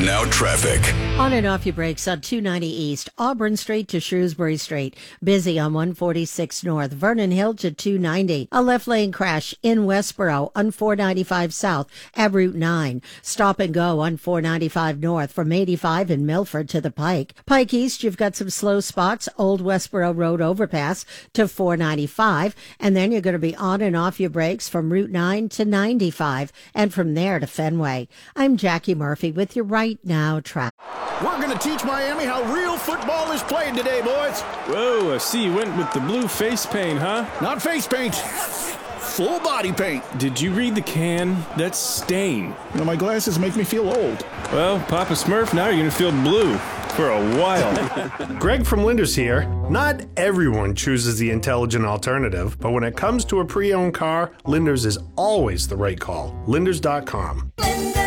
now traffic. On and off your brakes on 290 East, Auburn Street to Shrewsbury Street. Busy on 146 North, Vernon Hill to 290. A left lane crash in Westboro on 495 South at Route 9. Stop and go on 495 North from 85 in Milford to the Pike. Pike East, you've got some slow spots. Old Westboro Road overpass to 495. And then you're going to be on and off your brakes from Route 9 to 95. And from there to Fenway. I'm Jackie Murphy with your Right Now traffic. We're going to teach Miami how real football is played today, boys. Whoa, I see you went with the blue face paint, huh? Not face paint. Full body paint. Did you read the can? That's stain. You know, my glasses make me feel old. Well, Papa Smurf, now you're going to feel blue for a while. Greg from Linders here. Not everyone chooses the intelligent alternative, but when it comes to a pre-owned car, Linders is always the right call. Linders.com. Linders.